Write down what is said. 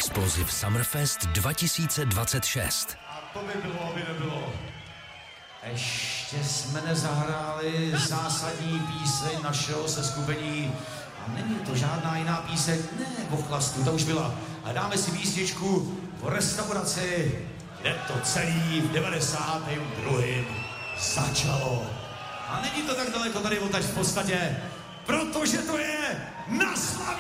Explosive Summerfest 2026. A to by bylo, aby nebylo. Ještě jsme nezahráli zásadní píseň našeho seskupení. A není to žádná jiná píseň, ne, o chlastu, ta už byla. A dáme si písničku v restauraci, kde to celý v 92. začalo. A není to tak daleko tady odtaď v podstatě, protože to je na Slaví!